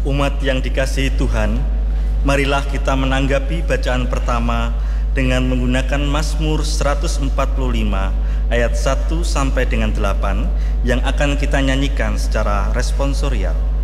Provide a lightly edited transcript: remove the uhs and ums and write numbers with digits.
Umat yang dikasihi Tuhan, marilah kita menanggapi bacaan pertama dengan menggunakan Mazmur 145 ayat 1 sampai dengan 8 yang akan kita nyanyikan secara responsorial.